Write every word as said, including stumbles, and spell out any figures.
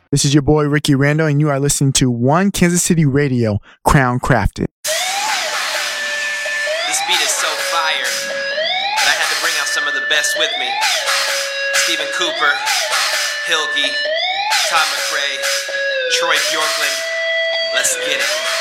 This is your boy Ricky Randall, and you are listening to One Kansas City Radio, Crown Crafted. This beat is so fire, but I had to bring out some of the best with me. Stephen Cooper, Hilgi, Todd McRae, Troy Bjorklund. Let's get it.